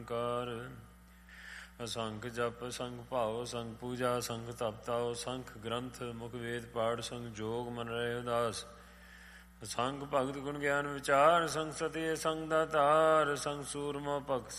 ਨਿਰੰਕਾਰ। ਅਸੰਖ ਜਪ ਸੰਖ ਭਾਉ ਸੰਖ ਪੂਜਾ ਸੰਖ ਤਪ ਤਾਉ ਸੰਖ ਗ੍ਰੰਥ ਮੁਖ ਵੇਦ ਪਾਠ ਸੰਖ ਜੋਗ ਮਨ ਰਹੇ ਉਦਾਸ। ਸੰਗ ਭਗਤ ਗੁਣ ਗਿਆਨ ਵਿਚਾਰ ਸੰਗ ਸਤਿ ਸੰਗ ਦਾਤਾਰ ਸੰਗ ਸੂਰਮਾ ਭਗਤ